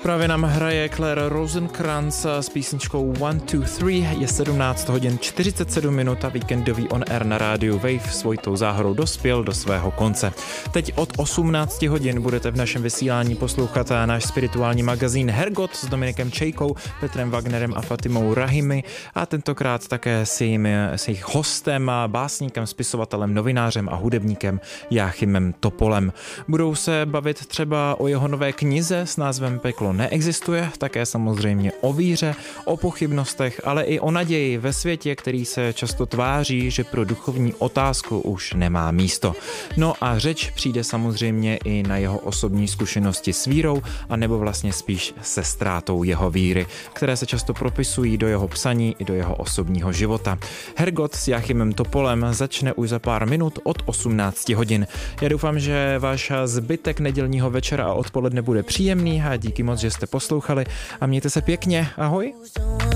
Právě nám hraje Claire Rosenkrantz s písničkou 1, 2, 3. Je 17 hodin 47 minut a víkendový On Air na rádiu Wave svojitou záhorou dospěl do svého konce. Teď od 18 hodin budete v našem vysílání poslouchat náš spirituální magazín Hergot s Dominikem Čejkou, Petrem Wagnerem a Fatimou Rahimi a tentokrát také s jejich hostem a básníkem, spisovatelem, novinářem a hudebníkem Jáchymem Topolem. Budou se bavit třeba o jeho nové knize s názvem Peklo neexistuje, také samozřejmě o víře, o pochybnostech, ale i o naději ve světě, který se často tváří, že pro duchovní otázku už nemá místo. No a řeč přijde samozřejmě i na jeho osobní zkušenosti s vírou, anebo vlastně spíš se ztrátou jeho víry, které se často propisují do jeho psaní i do jeho osobního života. Hergot s Jáchymem Topolem začne už za pár minut od 18 hodin. Já doufám, že váš zbytek nedělního večera a odpoledne bude příjemný a díky moc, že jste poslouchali a mějte se pěkně. Ahoj.